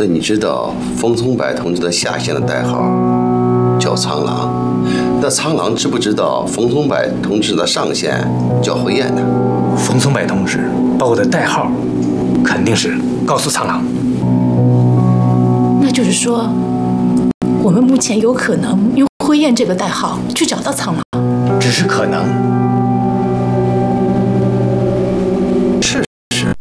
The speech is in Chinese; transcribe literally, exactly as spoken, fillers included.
那你知道冯从柏同志的下线的代号叫苍狼？那苍狼知不知道冯从柏同志的上线叫灰雁呢？ 冯从柏同志把我的代号肯定是告诉苍狼。 那就是说，我们目前有可能用灰雁这个代号去找到苍狼。 只是可能。